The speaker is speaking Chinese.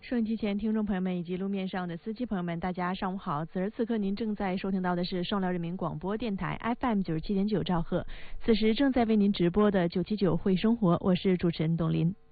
收音机前听众朋友们以及路面上的司机朋友们，大家上午好！此时此刻您正在收听到的是双辽人民广播电台 FM 97.9兆赫，此时正在为您直播的979会生活，我是主持人董林。